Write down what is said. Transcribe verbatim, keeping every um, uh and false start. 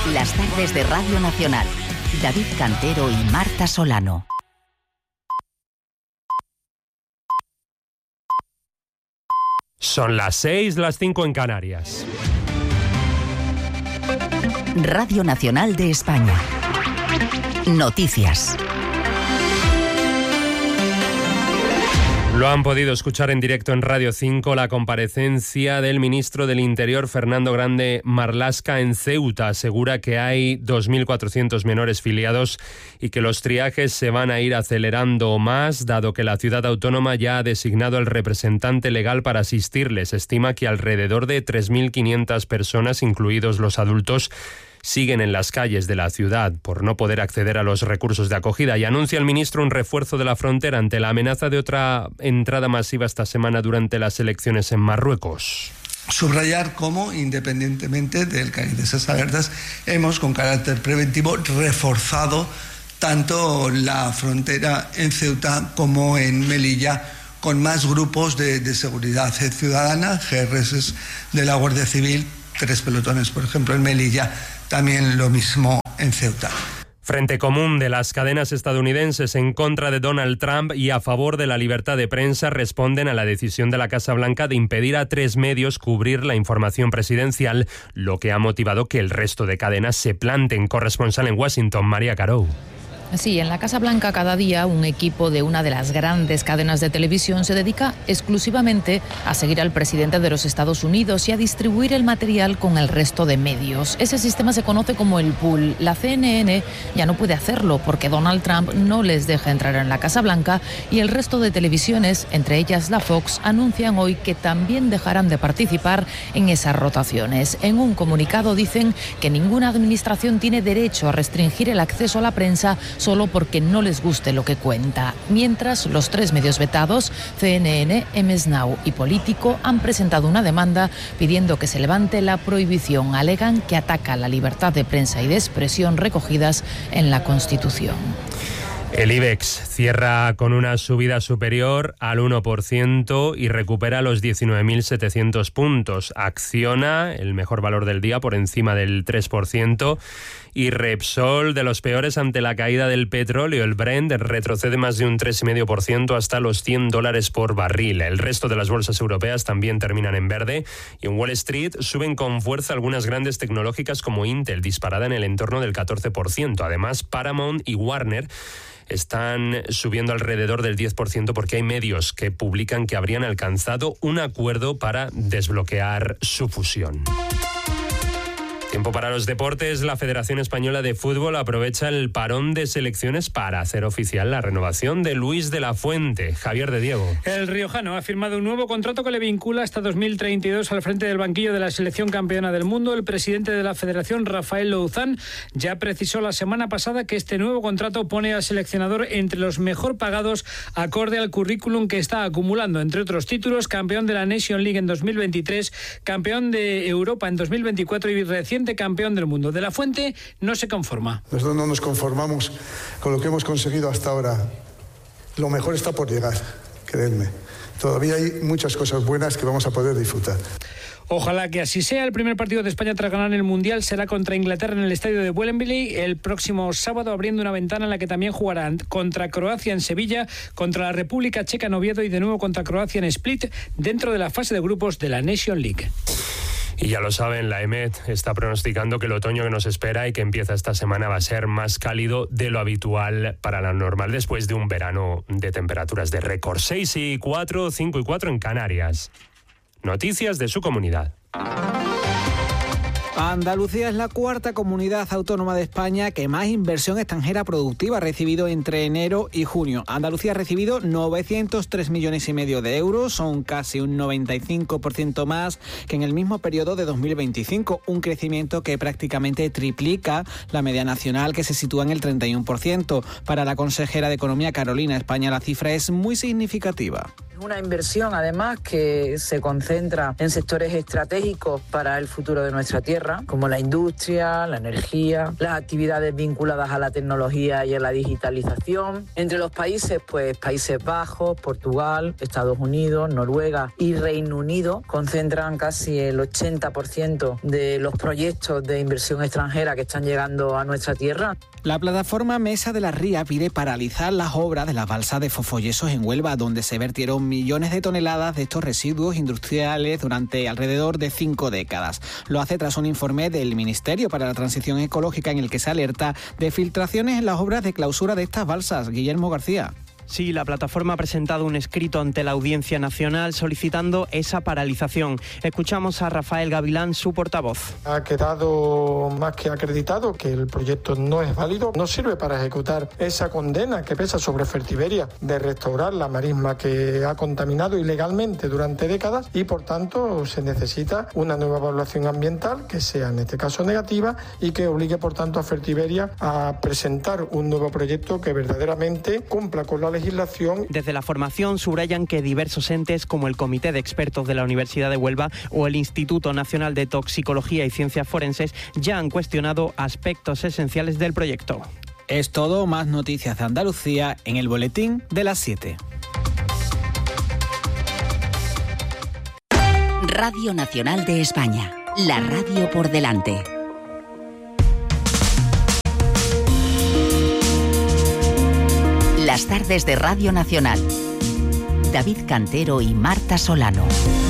Las tardes de Radio Nacional. David Cantero y Marta Solano. Son las seis, las cinco en Canarias. Radio Nacional de España. Noticias. Lo han podido escuchar en directo en Radio cinco, la comparecencia del ministro del Interior, Fernando Grande Marlaska, en Ceuta. Asegura que hay dos mil cuatrocientos menores filiados y que los triajes se van a ir acelerando más, dado que la ciudad autónoma ya ha designado al representante legal para asistirles. Estima que alrededor de tres mil quinientas personas, incluidos los adultos, siguen en las calles de la ciudad por no poder acceder a los recursos de acogida, y anuncia el ministro un refuerzo de la frontera ante la amenaza de otra entrada masiva esta semana durante las elecciones en Marruecos. Subrayar cómo, independientemente del cariz de esas alertas, hemos, con carácter preventivo, reforzado tanto la frontera en Ceuta como en Melilla, con más grupos de, de seguridad ciudadana, G R S de la Guardia Civil, tres pelotones, por ejemplo, en Melilla. También lo mismo en Ceuta. Frente común de las cadenas estadounidenses en contra de Donald Trump y a favor de la libertad de prensa responden a la decisión de la Casa Blanca de impedir a tres medios cubrir la información presidencial, lo que ha motivado que el resto de cadenas se planten. Corresponsal en Washington, María Carou. Sí, en la Casa Blanca cada día un equipo de una de las grandes cadenas de televisión se dedica exclusivamente a seguir al presidente de los Estados Unidos y a distribuir el material con el resto de medios. Ese sistema se conoce como el pool. La C N N ya no puede hacerlo porque Donald Trump no les deja entrar en la Casa Blanca, y el resto de televisiones, entre ellas la Fox, anuncian hoy que también dejarán de participar en esas rotaciones. En un comunicado dicen que ninguna administración tiene derecho a restringir el acceso a la prensa solo porque no les guste lo que cuenta. Mientras, los tres medios vetados, C N N, M S Now y Político, han presentado una demanda pidiendo que se levante la prohibición. Alegan que ataca la libertad de prensa y de expresión recogidas en la Constitución. El IBEX cierra con una subida superior al uno por ciento y recupera los diecinueve mil setecientos puntos. Acciona, el mejor valor del día, por encima del tres por ciento. Y Repsol, de los peores ante la caída del petróleo. El Brent retrocede más de un tres coma cinco por ciento hasta los cien dólares por barril. El resto de las bolsas europeas también terminan en verde. Y en Wall Street suben con fuerza algunas grandes tecnológicas como Intel, disparada en el entorno del catorce por ciento. Además, Paramount y Warner están subiendo alrededor del diez por ciento porque hay medios que publican que habrían alcanzado un acuerdo para desbloquear su fusión. Tiempo para los deportes. La Federación Española de Fútbol aprovecha el parón de selecciones para hacer oficial la renovación de Luis de la Fuente. Javier de Diego. El riojano ha firmado un nuevo contrato que le vincula hasta dos mil treinta y dos al frente del banquillo de la selección campeona del mundo. El presidente de la Federación, Rafael Louzán, ya precisó la semana pasada que este nuevo contrato pone al seleccionador entre los mejor pagados acorde al currículum que está acumulando, entre otros títulos: campeón de la Nation League en dos mil veintitrés, campeón de Europa en dos mil veinticuatro y reciente campeón del mundo. De la Fuente no se conforma. Nosotros no nos conformamos con lo que hemos conseguido hasta ahora. Lo mejor está por llegar, creedme. Todavía hay muchas cosas buenas que vamos a poder disfrutar. Ojalá que así sea. El primer partido de España tras ganar el Mundial será contra Inglaterra en el estadio de Wembley el próximo sábado, abriendo una ventana en la que también jugarán contra Croacia en Sevilla, contra la República Checa en Oviedo y de nuevo contra Croacia en Split, dentro de la fase de grupos de la Nation League. Y ya lo saben, la E M E T está pronosticando que el otoño que nos espera y que empieza esta semana va a ser más cálido de lo habitual para la normal, después de un verano de temperaturas de récord. seis y cuatro, cinco y cuatro en Canarias. Noticias de su comunidad. Andalucía es la cuarta comunidad autónoma de España que más inversión extranjera productiva ha recibido entre enero y junio. Andalucía ha recibido novecientos tres millones y medio de euros, son casi un noventa y cinco por ciento más que en el mismo periodo de dos mil veinticinco, un crecimiento que prácticamente triplica la media nacional, que se sitúa en el treinta y uno por ciento. Para la consejera de Economía, Carolina España, la cifra es muy significativa. Una inversión, además, que se concentra en sectores estratégicos para el futuro de nuestra tierra, como la industria, la energía, las actividades vinculadas a la tecnología y a la digitalización. Entre los países, pues Países Bajos, Portugal, Estados Unidos, Noruega y Reino Unido concentran casi el ochenta por ciento de los proyectos de inversión extranjera que están llegando a nuestra tierra. La plataforma Mesa de la Ría pide paralizar las obras de las balsas de fosfoyesos en Huelva, donde se vertieron millones de toneladas de estos residuos industriales durante alrededor de cinco décadas. Lo hace tras un informe del Ministerio para la Transición Ecológica en el que se alerta de filtraciones en las obras de clausura de estas balsas. Guillermo García. Sí, la plataforma ha presentado un escrito ante la Audiencia Nacional solicitando esa paralización. Escuchamos a Rafael Gavilán, su portavoz. Ha quedado más que acreditado que el proyecto no es válido, no sirve para ejecutar esa condena que pesa sobre Fertiberia de restaurar la marisma que ha contaminado ilegalmente durante décadas y por tanto se necesita una nueva evaluación ambiental que sea en este caso negativa y que obligue por tanto a Fertiberia a presentar un nuevo proyecto que verdaderamente cumpla con la legislación. Desde la formación subrayan que diversos entes como el Comité de Expertos de la Universidad de Huelva o el Instituto Nacional de Toxicología y Ciencias Forenses ya han cuestionado aspectos esenciales del proyecto. Es todo, más noticias de Andalucía en el boletín de las siete. Radio Nacional de España, la radio por delante. Las tardes de Radio Nacional. David Cantero y Marta Solano.